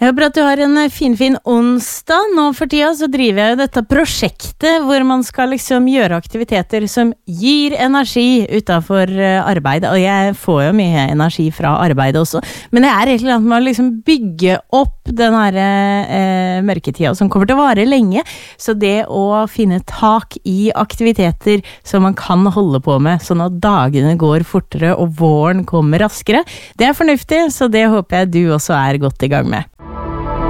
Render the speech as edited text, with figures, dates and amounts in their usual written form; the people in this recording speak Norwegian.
Jeg håper at du har en fin onsdag. Nå for tida så driver jeg dette prosjektet hvor man skal liksom gjøre aktiviteter som gir energi utenfor arbeid. Og jeg får jo mye energi fra arbeid også. Men det er egentlig at man liksom bygge opp den her mørketida som kommer til å vare lenge. Så det å finne tak i aktiviteter som man kan holde på med, sånn at dagene går fortere og våren kommer raskere, det er fornuftig, så det håper jeg du også er godt i gang med.